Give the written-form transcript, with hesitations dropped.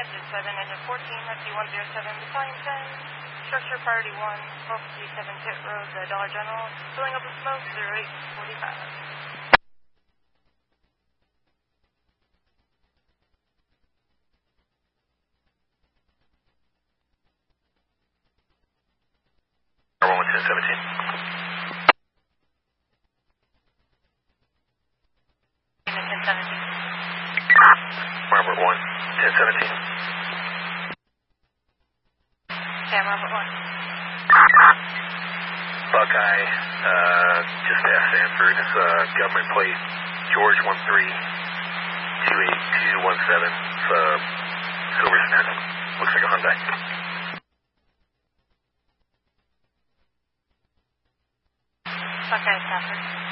Transit 7, engine 14, Rescue 107, Battalion 10, structure priority 1, 1257 Pit Road, the Dollar General, filling up with smoke, 0845. Robert 1, 1017. Sam, Robert 1. Buckeye, just past Sanford, government plate, George 13-28217, Silver Cement, looks like a Hyundai. Buckeye, Sanford.